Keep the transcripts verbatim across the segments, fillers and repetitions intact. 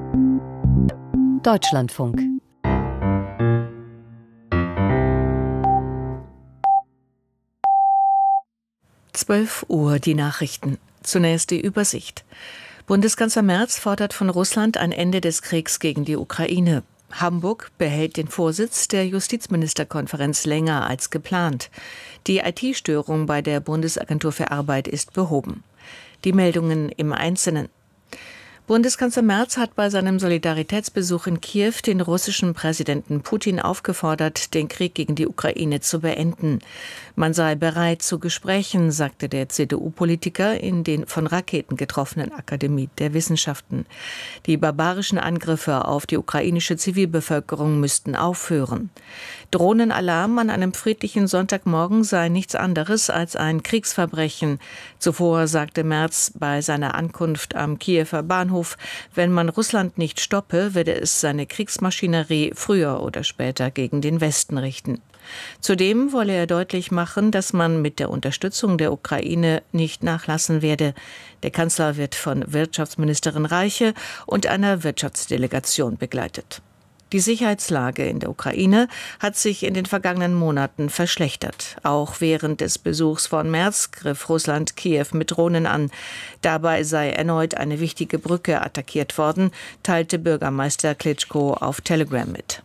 Deutschlandfunk. zwölf Uhr die Nachrichten. Zunächst die Übersicht. Bundeskanzler Merz fordert von Russland ein Ende des Kriegs gegen die Ukraine. Hamburg behält den Vorsitz der Justizministerkonferenz länger als geplant. Die I T-Störung bei der Bundesagentur für Arbeit ist behoben. Die Meldungen im Einzelnen. Bundeskanzler Merz hat bei seinem Solidaritätsbesuch in Kiew den russischen Präsidenten Putin aufgefordert, den Krieg gegen die Ukraine zu beenden. Man sei bereit zu Gesprächen, sagte der C D U-Politiker in den von Raketen getroffenen Akademie der Wissenschaften. Die barbarischen Angriffe auf die ukrainische Zivilbevölkerung müssten aufhören. Drohnenalarm an einem friedlichen Sonntagmorgen sei nichts anderes als ein Kriegsverbrechen. Zuvor sagte Merz bei seiner Ankunft am Kiewer Bahnhof, wenn man Russland nicht stoppe, werde es seine Kriegsmaschinerie früher oder später gegen den Westen richten. Zudem wolle er deutlich machen, dass man mit der Unterstützung der Ukraine nicht nachlassen werde. Der Kanzler wird von Wirtschaftsministerin Reiche und einer Wirtschaftsdelegation begleitet. Die Sicherheitslage in der Ukraine hat sich in den vergangenen Monaten verschlechtert. Auch während des Besuchs von Merz griff Russland Kiew mit Drohnen an. Dabei sei erneut eine wichtige Brücke attackiert worden, teilte Bürgermeister Klitschko auf Telegram mit.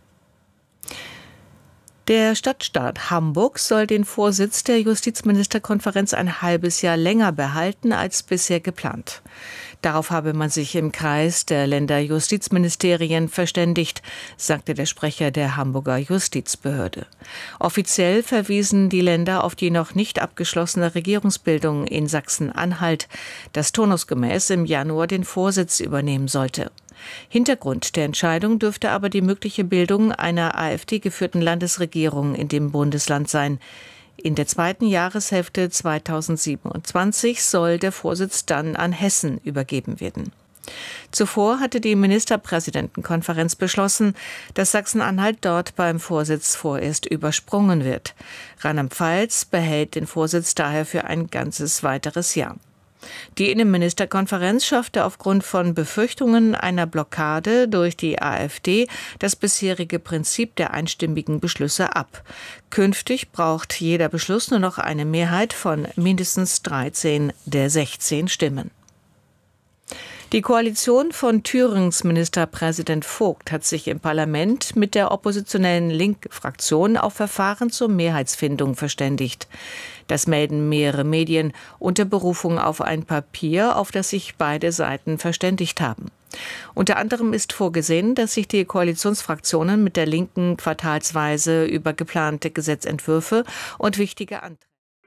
Der Stadtstaat Hamburg soll den Vorsitz der Justizministerkonferenz ein halbes Jahr länger behalten als bisher geplant. Darauf habe man sich im Kreis der Länderjustizministerien verständigt, sagte der Sprecher der Hamburger Justizbehörde. Offiziell verwiesen die Länder auf die noch nicht abgeschlossene Regierungsbildung in Sachsen-Anhalt, das turnusgemäß im Januar den Vorsitz übernehmen sollte. Hintergrund der Entscheidung dürfte aber die mögliche Bildung einer AfD-geführten Landesregierung in dem Bundesland sein. In der zweiten Jahreshälfte zweitausendsiebenundzwanzig soll der Vorsitz dann an Hessen übergeben werden. Zuvor hatte die Ministerpräsidentenkonferenz beschlossen, dass Sachsen-Anhalt dort beim Vorsitz vorerst übersprungen wird. Rheinland-Pfalz behält den Vorsitz daher für ein ganzes weiteres Jahr. Die Innenministerkonferenz schaffte aufgrund von Befürchtungen einer Blockade durch die AfD das bisherige Prinzip der einstimmigen Beschlüsse ab. Künftig braucht jeder Beschluss nur noch eine Mehrheit von mindestens dreizehn der sechzehn Stimmen. Die Koalition von Thürings Ministerpräsident Vogt hat sich im Parlament mit der oppositionellen Link-Fraktion auf Verfahren zur Mehrheitsfindung verständigt. Das melden mehrere Medien unter Berufung auf ein Papier, auf das sich beide Seiten verständigt haben. Unter anderem ist vorgesehen, dass sich die Koalitionsfraktionen mit der Linken quartalsweise über geplante Gesetzentwürfe und wichtige Anträge.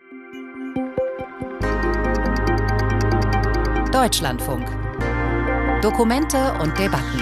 Deutschlandfunk. Dokumente und Debatten.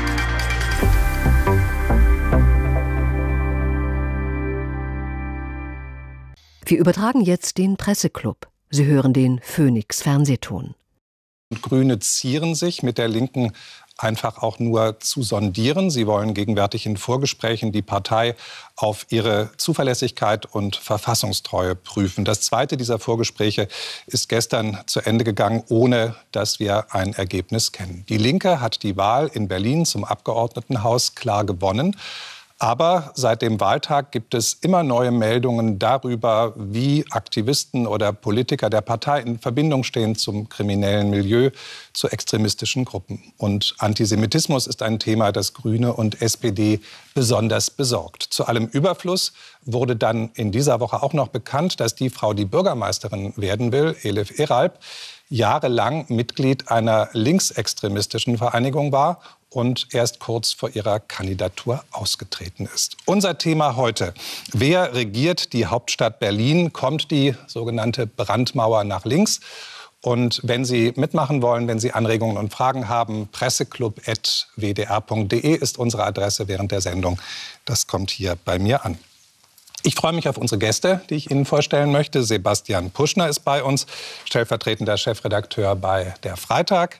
Wir übertragen jetzt den Presseclub. Sie hören den Phoenix Fernsehton. Grüne zieren sich mit der Linken einfach auch nur zu sondieren. Sie wollen gegenwärtig in Vorgesprächen die Partei auf ihre Zuverlässigkeit und Verfassungstreue prüfen. Das zweite dieser Vorgespräche ist gestern zu Ende gegangen, ohne dass wir ein Ergebnis kennen. Die Linke hat die Wahl in Berlin zum Abgeordnetenhaus klar gewonnen. Aber seit dem Wahltag gibt es immer neue Meldungen darüber, wie Aktivisten oder Politiker der Partei in Verbindung stehen zum kriminellen Milieu, zu extremistischen Gruppen. Und Antisemitismus ist ein Thema, das Grüne und S P D besonders besorgt. Zu allem Überfluss wurde dann in dieser Woche auch noch bekannt, dass die Frau, die Bürgermeisterin werden will, Elif Eralp, jahrelang Mitglied einer linksextremistischen Vereinigung war und erst kurz vor ihrer Kandidatur ausgetreten ist. Unser Thema heute: Wer regiert die Hauptstadt Berlin? Kommt die sogenannte Brandmauer nach links? Und wenn Sie mitmachen wollen, wenn Sie Anregungen und Fragen haben, presseclub at w d r punkt d e ist unsere Adresse während der Sendung. Das kommt hier bei mir an. Ich freue mich auf unsere Gäste, die ich Ihnen vorstellen möchte. Sebastian Puschner ist bei uns, stellvertretender Chefredakteur bei der Freitag.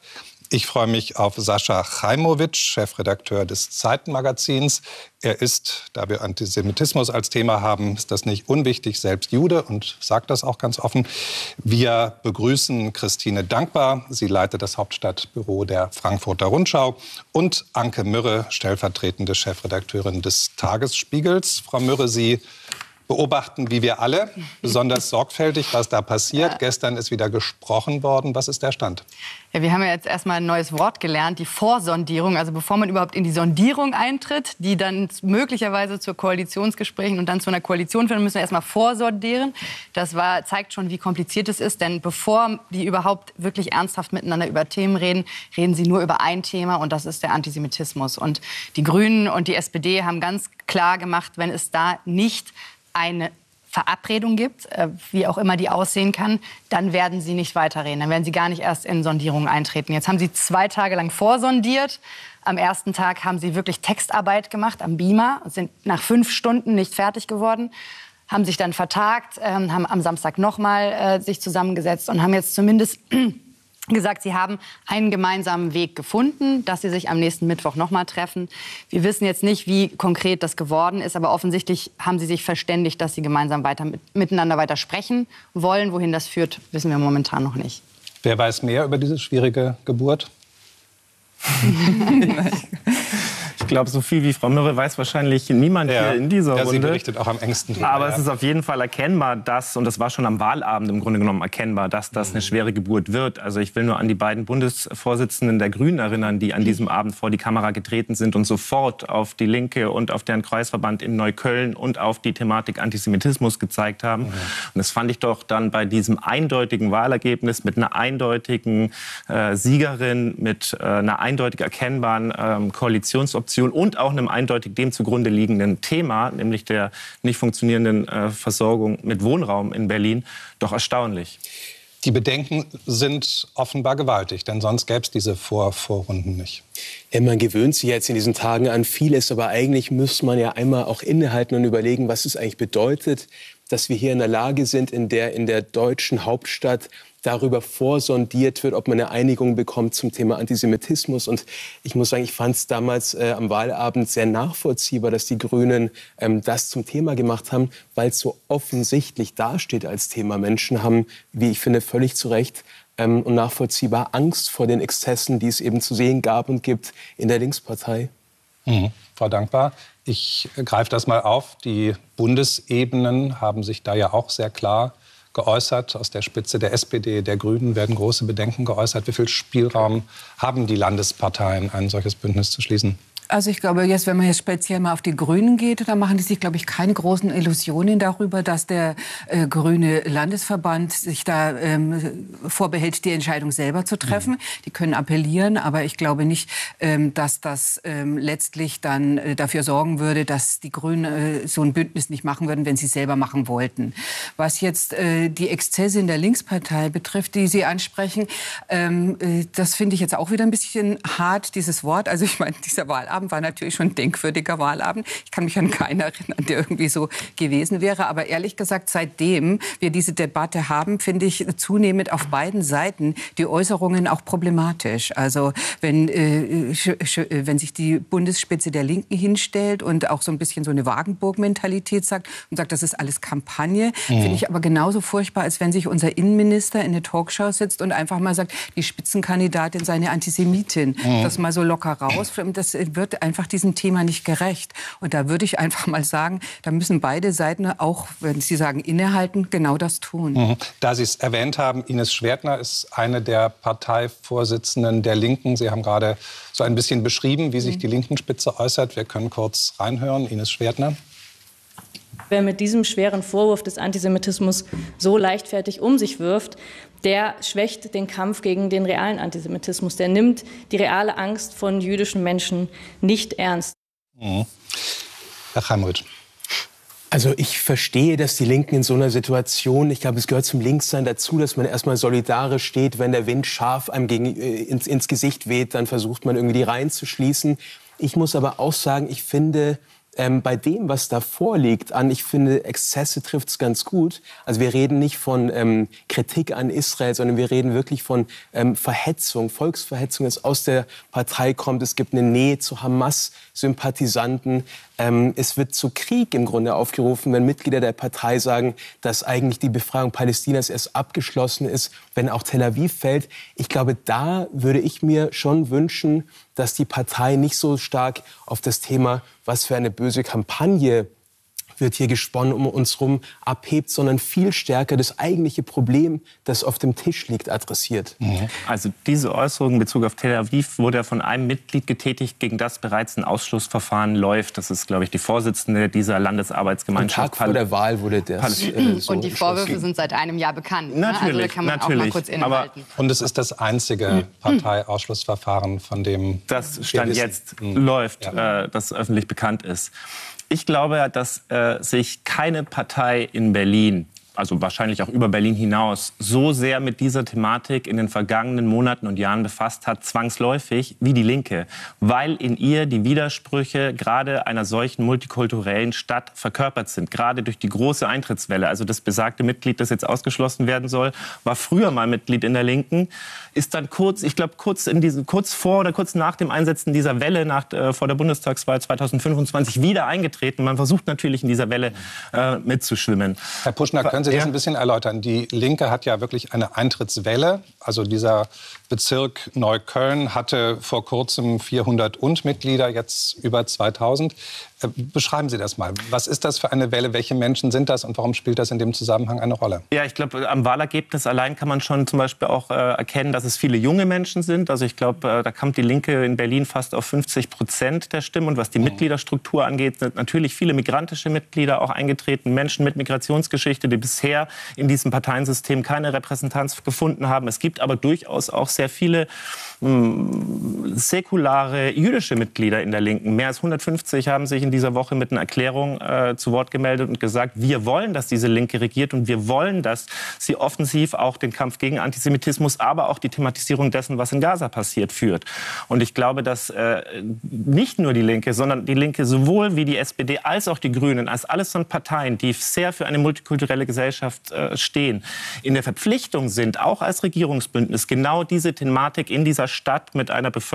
Ich freue mich auf Sascha Chaimowitsch, Chefredakteur des Zeitenmagazins. Er ist, da wir Antisemitismus als Thema haben, ist das nicht unwichtig, selbst Jude und sagt das auch ganz offen. Wir begrüßen Christine Dankbar. Sie leitet das Hauptstadtbüro der Frankfurter Rundschau. Und Anke Mürre, stellvertretende Chefredakteurin des Tagesspiegels. Frau Mürre, Sie beobachten, wie wir alle, besonders sorgfältig, was da passiert. Ja. Gestern ist wieder gesprochen worden. Was ist der Stand? Ja, wir haben ja jetzt erstmal ein neues Wort gelernt, die Vorsondierung. Also bevor man überhaupt in die Sondierung eintritt, die dann möglicherweise zu Koalitionsgesprächen und dann zu einer Koalition führen, müssen wir erstmal vorsondieren. Das war, zeigt schon, wie kompliziert es ist. Denn bevor die überhaupt wirklich ernsthaft miteinander über Themen reden, reden sie nur über ein Thema, und das ist der Antisemitismus. Und die Grünen und die S P D haben ganz klar gemacht, wenn es da nicht eine Verabredung gibt, wie auch immer die aussehen kann, dann werden sie nicht weiterreden. Dann werden sie gar nicht erst in Sondierungen eintreten. Jetzt haben sie zwei Tage lang vorsondiert. Am ersten Tag haben sie wirklich Textarbeit gemacht am Beamer, sind nach fünf Stunden nicht fertig geworden, haben sich dann vertagt, haben am Samstag nochmal sich zusammengesetzt und haben jetzt zumindest gesagt, sie haben einen gemeinsamen Weg gefunden, dass sie sich am nächsten Mittwoch noch mal treffen. Wir wissen jetzt nicht, wie konkret das geworden ist, aber offensichtlich haben sie sich verständigt, dass sie gemeinsam weiter mit, miteinander weiter sprechen wollen. Wohin das führt, wissen wir momentan noch nicht. Wer weiß mehr über diese schwierige Geburt? Ich glaube, so viel wie Frau Mürre weiß wahrscheinlich niemand ja, hier in dieser ja, Runde. Sie berichtet auch am engsten drüber. Aber ja. es ist auf jeden Fall erkennbar, dass, und das war schon am Wahlabend im Grunde genommen erkennbar, dass das eine schwere Geburt wird. Also ich will nur an die beiden Bundesvorsitzenden der Grünen erinnern, die an diesem Abend vor die Kamera getreten sind und sofort auf die Linke und auf deren Kreisverband in Neukölln und auf die Thematik Antisemitismus gezeigt haben. Mhm. Und das fand ich doch dann bei diesem eindeutigen Wahlergebnis mit einer eindeutigen äh, Siegerin, mit äh, einer eindeutig erkennbaren äh, Koalitionsoption und auch einem eindeutig dem zugrunde liegenden Thema, nämlich der nicht funktionierenden äh, Versorgung mit Wohnraum in Berlin, doch erstaunlich. Die Bedenken sind offenbar gewaltig, denn sonst gäbe es diese Vor Vorrunden nicht. Ja, man gewöhnt sich jetzt in diesen Tagen an vieles, aber eigentlich müsste man ja einmal auch innehalten und überlegen, was es eigentlich bedeutet, dass wir hier in der Lage sind, in der, in der deutschen Hauptstadt darüber vorsondiert wird, ob man eine Einigung bekommt zum Thema Antisemitismus. Und ich muss sagen, ich fand es damals äh, am Wahlabend sehr nachvollziehbar, dass die Grünen ähm, das zum Thema gemacht haben, weil es so offensichtlich dasteht als Thema. Menschen haben, wie ich finde, völlig zu Recht ähm, und nachvollziehbar Angst vor den Exzessen, die es eben zu sehen gab und gibt in der Linkspartei. Mhm. Frau Dankbar, ich greife das mal auf. Die Bundesebenen haben sich da ja auch sehr klar geäußert. Aus der Spitze der S P D, der Grünen werden große Bedenken geäußert. Wie viel Spielraum haben die Landesparteien, ein solches Bündnis zu schließen? Also ich glaube, jetzt, wenn man jetzt speziell mal auf die Grünen geht, da machen die sich, glaube ich, keine großen Illusionen darüber, dass der äh, grüne Landesverband sich da ähm, vorbehält, die Entscheidung selber zu treffen. Mhm. Die können appellieren, aber ich glaube nicht, ähm, dass das ähm, letztlich dann äh, dafür sorgen würde, dass die Grünen äh, so ein Bündnis nicht machen würden, wenn sie es selber machen wollten. Was jetzt äh, die Exzesse in der Linkspartei betrifft, die Sie ansprechen, ähm, äh, das finde ich jetzt auch wieder ein bisschen hart, dieses Wort. Also ich meine, dieser Wahlabend war natürlich schon ein denkwürdiger Wahlabend. Ich kann mich an keinen erinnern, der irgendwie so gewesen wäre. Aber ehrlich gesagt, seitdem wir diese Debatte haben, finde ich zunehmend auf beiden Seiten die Äußerungen auch problematisch. Also wenn, äh, wenn sich die Bundesspitze der Linken hinstellt und auch so ein bisschen so eine Wagenburg-Mentalität sagt und sagt, das ist alles Kampagne, mhm. finde ich aber genauso furchtbar, als wenn sich unser Innenminister in eine Talkshow sitzt und einfach mal sagt, die Spitzenkandidatin sei eine Antisemitin. Mhm. Das mal so locker raus. Das wird einfach diesem Thema nicht gerecht. Und da würde ich einfach mal sagen, da müssen beide Seiten auch, wenn Sie sagen, innehalten, genau das tun. Mhm. Da Sie es erwähnt haben, Ines Schwertner ist eine der Parteivorsitzenden der Linken. Sie haben gerade so ein bisschen beschrieben, wie sich die Linkenspitze äußert. Wir können kurz reinhören. Ines Schwertner. Wer mit diesem schweren Vorwurf des Antisemitismus so leichtfertig um sich wirft, der schwächt den Kampf gegen den realen Antisemitismus. Der nimmt die reale Angst von jüdischen Menschen nicht ernst. Mhm. Herr Chaimowitsch. Also ich verstehe, dass die Linken in so einer Situation, ich glaube, es gehört zum Linkssein dazu, dass man erstmal solidarisch steht, wenn der Wind scharf einem gegen, äh, ins, ins Gesicht weht, dann versucht man irgendwie die Reihen zu schließen. Ich muss aber auch sagen, ich finde, ähm, bei dem, was da vorliegt, an, ich finde, Exzesse trifft es ganz gut. Also wir reden nicht von ähm, Kritik an Israel, sondern wir reden wirklich von ähm, Verhetzung, Volksverhetzung, das aus der Partei kommt. Es gibt eine Nähe zu Hamas-Sympathisanten. Ähm, es wird zu Krieg im Grunde aufgerufen, wenn Mitglieder der Partei sagen, dass eigentlich die Befreiung Palästinas erst abgeschlossen ist, wenn auch Tel Aviv fällt. Ich glaube, da würde ich mir schon wünschen, dass die Partei nicht so stark auf das Thema, was für eine böse Kampagne wird hier gesponnen um uns rum, abhebt, sondern viel stärker das eigentliche Problem, das auf dem Tisch liegt, adressiert. Mhm. Also diese Äußerung in Bezug auf Tel Aviv wurde ja von einem Mitglied getätigt, gegen das bereits ein Ausschlussverfahren läuft. Das ist, glaube ich, die Vorsitzende dieser Landesarbeitsgemeinschaft. Am Tag vor der Wahl wurde das äh, so Und die Vorwürfe sind seit einem Jahr bekannt. Ne? Natürlich, also da kann man natürlich. auch mal kurz innehalten. Aber und es ist das einzige Parteiausschlussverfahren, von dem das Stand jetzt mhm. läuft, ja. äh, das öffentlich bekannt ist. Ich glaube, dass äh, sich keine Partei in Berlin, also wahrscheinlich auch über Berlin hinaus, so sehr mit dieser Thematik in den vergangenen Monaten und Jahren befasst hat, zwangsläufig, wie die Linke. Weil in ihr die Widersprüche gerade einer solchen multikulturellen Stadt verkörpert sind. Gerade durch die große Eintrittswelle. Also das besagte Mitglied, das jetzt ausgeschlossen werden soll, war früher mal Mitglied in der Linken, ist dann kurz, ich glaube kurz, in diese, kurz vor oder kurz nach dem Einsetzen dieser Welle nach, äh, vor der Bundestagswahl zweitausendfünfundzwanzig wieder eingetreten. Man versucht natürlich in dieser Welle äh, mitzuschwimmen. Herr Puschner, können Sie das ein bisschen erläutern? Die Linke hat ja wirklich eine Eintrittswelle. Also dieser Bezirk Neukölln hatte vor kurzem vierhundert und Mitglieder, jetzt über zweitausend. Beschreiben Sie das mal. Was ist das für eine Welle? Welche Menschen sind das? Und warum spielt das in dem Zusammenhang eine Rolle? Ja, ich glaube, am Wahlergebnis allein kann man schon zum Beispiel auch äh, erkennen, dass es viele junge Menschen sind. Also ich glaube, äh, da kommt die Linke in Berlin fast auf fünfzig Prozent der Stimmen. Und was die mhm. Mitgliederstruktur angeht, sind natürlich viele migrantische Mitglieder auch eingetreten. Menschen mit Migrationsgeschichte, die bisher in diesem Parteiensystem keine Repräsentanz gefunden haben. Es gibt aber durchaus auch sehr viele mh, säkulare jüdische Mitglieder in der Linken. Mehr als hundertfünfzig haben sich in dieser Woche mit einer Erklärung äh, zu Wort gemeldet und gesagt, wir wollen, dass diese Linke regiert und wir wollen, dass sie offensiv auch den Kampf gegen Antisemitismus, aber auch die Thematisierung dessen, was in Gaza passiert, führt. Und ich glaube, dass äh, nicht nur die Linke, sondern die Linke sowohl wie die S P D als auch die Grünen, als alles von Parteien, die sehr für eine multikulturelle Gesellschaft äh, stehen, in der Verpflichtung sind, auch als Regierungsbündnis, genau diese Thematik in dieser Stadt mit einer Bevölkerung